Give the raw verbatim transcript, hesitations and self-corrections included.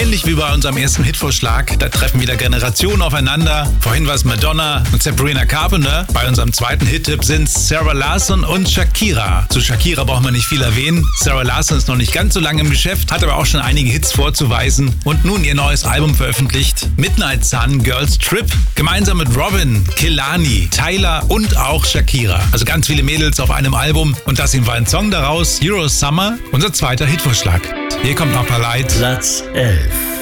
Ähnlich wie bei unserem ersten Hitvorschlag, da treffen wieder Generationen aufeinander. Vorhin war es Madonna und Sabrina Carpenter. Bei unserem zweiten Hit-Tipp sind Sarah Larsson und Shakira. Zu Shakira braucht man nicht viel erwähnen. Sarah Larsson ist noch nicht ganz so lange im Geschäft, hat aber auch schon einige Hits vorzuweisen und nun ihr neues Album veröffentlicht. Midnight Sun Girls Trip. Gemeinsam mit Robin, Kehlani, Tyler und auch Shakira. Also ganz viele Mädels auf einem Album. Und das hier war ein Song daraus, Euro Summer, unser zweiter Hitvorschlag. Hier kommt noch ein paar Light. Platz elf.